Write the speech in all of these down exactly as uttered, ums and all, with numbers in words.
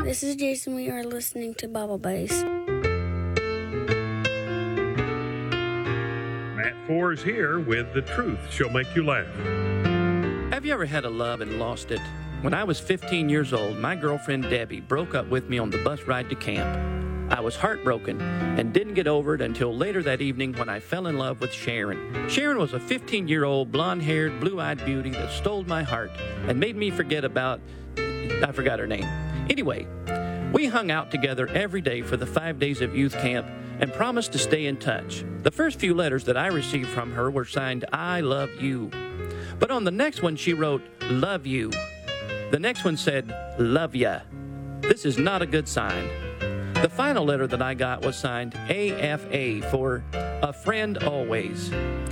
This is Jason. We are listening to Bible Buddies. Matt Four is here with The Truth Shall Make You Laugh. Have you ever had a love and lost it? When I was fifteen years old, my girlfriend Debbie broke up with me on the bus ride to camp. I was heartbroken and didn't get over it until later that evening when I fell in love with Sharon. Sharon was a fifteen-year-old, blonde-haired, blue-eyed beauty that stole my heart and made me forget about... I forgot her name. Anyway, we hung out together every day for the five days of youth camp and promised to stay in touch. The first few letters that I received from her were signed, I love you. But on the next one, she wrote, love you. The next one said, love ya. This is not a good sign. The final letter that I got was signed A F A for a friend always.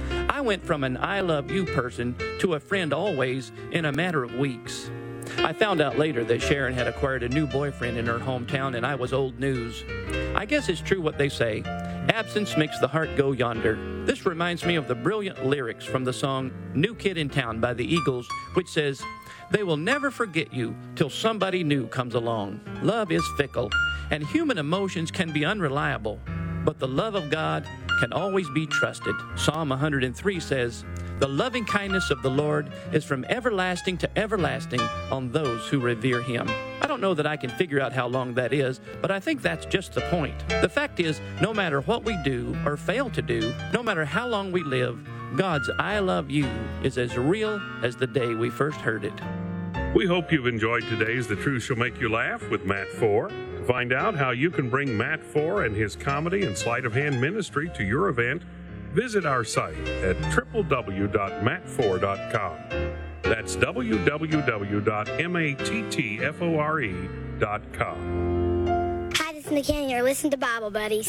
I went from an I love you person to a friend always in a matter of weeks. I found out later that Sharon had acquired a new boyfriend in her hometown and I was old news. I guess it's true what they say. Absence makes the heart go yonder. This reminds me of the brilliant lyrics from the song New Kid in Town by the Eagles, which says, they will never forget you till somebody new comes along. Love is fickle, and human emotions can be unreliable, but the love of God can always be trusted. Psalm one hundred three says, the loving kindness of the Lord is from everlasting to everlasting on those who revere him. I don't know that I can figure out how long that is, but I think that's just the point. The fact is, no matter what we do or fail to do, no matter how long we live, God's I love you is as real as the day we first heard it. We hope you've enjoyed today's The Truth Shall Make You Laugh with Matt Four. To find out how you can bring Matt Four and his comedy and sleight of hand ministry to your event, visit our site at w w w dot matt four dot com. That's w w w dot matt four dot com. Hi, this is McKenna. You're listening to Bible Buddies.